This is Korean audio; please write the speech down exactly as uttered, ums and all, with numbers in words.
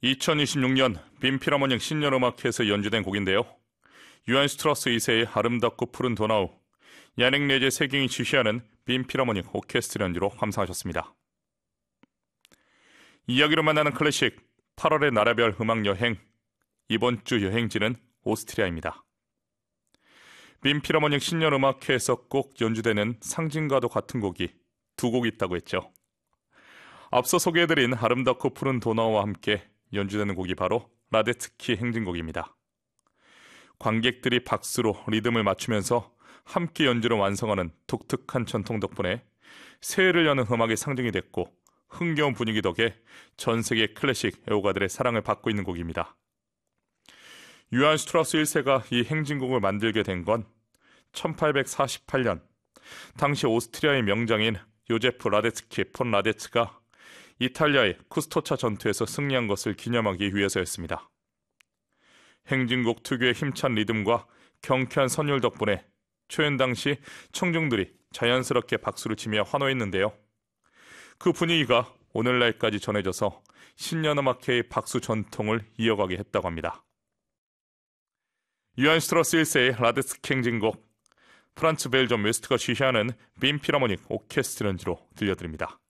이천이십육 년 빈필하모닉 신년음악회에서 연주된 곡인데요. 요한 스트라스 이 세의 아름답고 푸른 도나우, 야닉 레제 세경이 지휘하는 빈필하모닉 오케스트라 연주로 감상하셨습니다. 이야기로 만나는 클래식, 팔월의 나라별 음악 여행, 이번 주 여행지는 오스트리아입니다. 빈필하모닉 신년음악회에서 꼭 연주되는 상징과도 같은 곡이 두 곡 있다고 했죠. 앞서 소개해드린 아름답고 푸른 도나우와 함께 연주되는 곡이 바로 라데츠키 행진곡입니다. 관객들이 박수로 리듬을 맞추면서 함께 연주를 완성하는 독특한 전통 덕분에 새해를 여는 음악의 상징이 됐고 흥겨운 분위기 덕에 전 세계 클래식 애호가들의 사랑을 받고 있는 곡입니다. 요한 스트라스 일 세가 이 행진곡을 만들게 된 건 천팔백사십팔 년 당시 오스트리아의 명장인 요제프 라데츠키 폰 라데츠가 이탈리아의 쿠스토차 전투에서 승리한 것을 기념하기 위해서였습니다. 행진곡 특유의 힘찬 리듬과 경쾌한 선율 덕분에 초연 당시 청중들이 자연스럽게 박수를 치며 환호했는데요. 그 분위기가 오늘날까지 전해져서 신년음악회의 박수 전통을 이어가게 했다고 합니다. 요한 스트라스 일 세의 라데츠키 행진곡, 프란츠 벨점 웨스트가 지휘하는 빈필하모닉 오케스트라 연주로 들려드립니다.